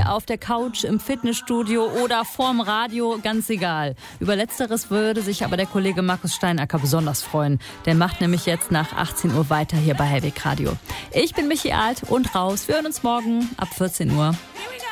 auf der Couch, im Fitnessstudio oder vorm Radio, ganz egal. Über Letzteres würde sich aber der Kollege Markus Steinacker besonders freuen. Der macht nämlich jetzt nach 18 Uhr weiter hier bei Hellweg Radio. Ich bin Michi Alt und raus. Wir hören uns morgen ab 14 Uhr.